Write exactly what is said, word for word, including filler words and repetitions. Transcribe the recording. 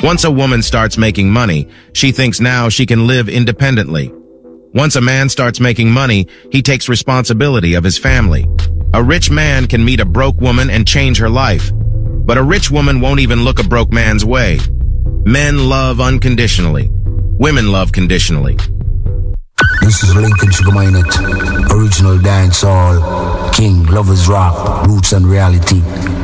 Once a woman starts making money, she thinks now she can live independently. Once a man starts making money, he takes responsibility of his family. A rich man can meet a broke woman and change her life. But a rich woman won't even look a broke man's way. Men love unconditionally. Women love conditionally. This is Lincoln Sugar Minott, original dancehall, King, Lovers Rock, Roots and Reality.